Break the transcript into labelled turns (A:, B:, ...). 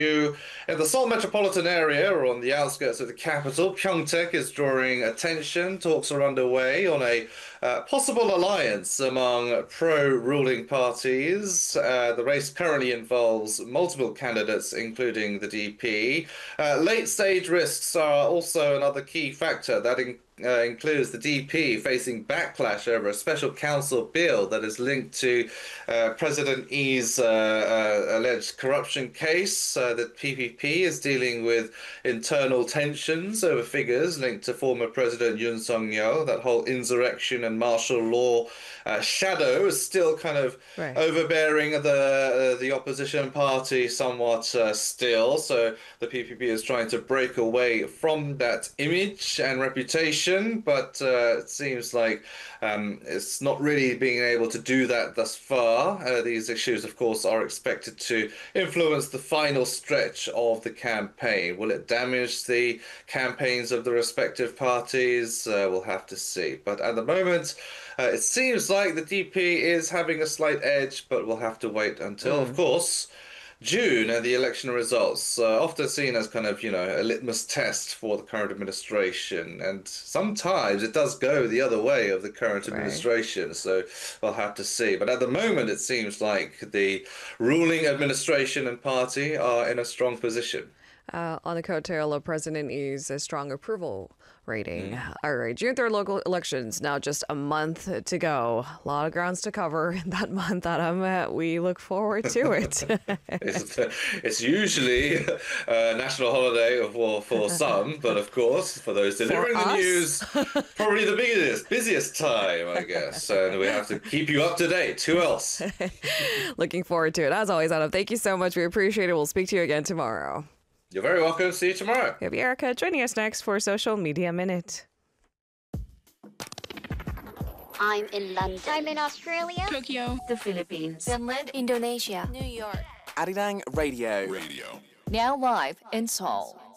A: In the Seoul metropolitan area, or on the outskirts of the capital, Pyeongtaek is drawing attention. Talks are underway on a possible alliance among pro-ruling parties. The race currently involves multiple candidates, including the DP. Late-stage risks are also another key factor that includes the DP facing backlash over a special council bill that is linked to President Lee's alleged corruption case. The PPP is dealing with internal tensions over figures linked to former President Yoon Suk-yeol. That whole insurrection and martial law shadow is still kind of overbearing the opposition party somewhat still. So the PPP is trying to break away from that image and reputation, but it seems like it's not really being able to do that thus far. These issues, of course, are expected to influence the final stretch of the campaign. Will it damage the campaigns of the respective parties? We'll have to see. But at the moment, it seems like the DP is having a slight edge, but we'll have to wait until, of course, June and the election results, often seen as kind of, a litmus test for the current administration. And sometimes it does go the other way of the current administration. So we'll have to see. But at the moment, it seems like the ruling administration and party are in a strong position.
B: On the coattail of President Lee's strong approval rating. All right, June 3rd local elections, now just a month to go. A lot of grounds to cover in that month, Adam. We look forward to it.
A: It's usually a national holiday for some, but of course, for those delivering the news, probably the busiest time, I guess. And we have to keep you up to date. Who else?
B: Looking forward to it. As always, Adam, thank you so much. We appreciate it. We'll speak to you again tomorrow.
A: You're very welcome. See you tomorrow.
B: It'll be Erica joining us next for Social Media Minute.
C: I'm in London.
D: I'm in Australia.
E: Tokyo.
D: The Philippines.
E: Finland.
D: Indonesia.
E: New York.
F: Arirang Radio.
E: Now live in Seoul.